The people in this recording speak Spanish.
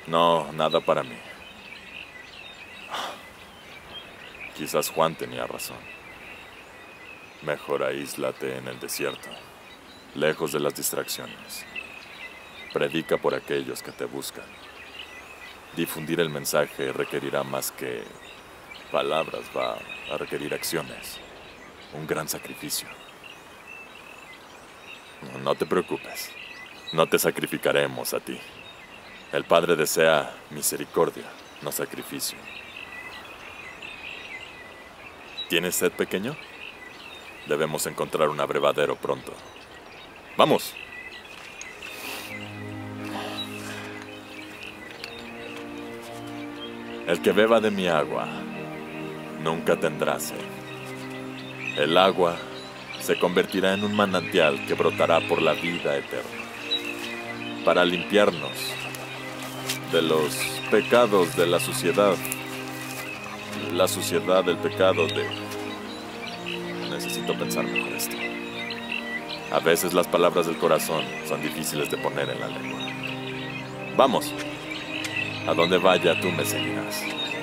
No, nada para mí. Quizás Juan tenía razón. Mejor aíslate en el desierto, lejos de las distracciones. Predica por aquellos que te buscan. Difundir el mensaje requerirá más que palabras, va a requerir acciones. Un gran sacrificio. No te preocupes. No te sacrificaremos a ti. El Padre desea misericordia, no sacrificio. ¿Tienes sed, pequeño? Debemos encontrar un abrevadero pronto. ¡Vamos! El que beba de mi agua nunca tendrá sed. El agua se convertirá en un manantial que brotará por la vida eterna, para limpiarnos de los pecados de la suciedad del pecado de... Necesito pensar mejor esto. A veces las palabras del corazón son difíciles de poner en la lengua. Vamos, a donde vaya tú me seguirás.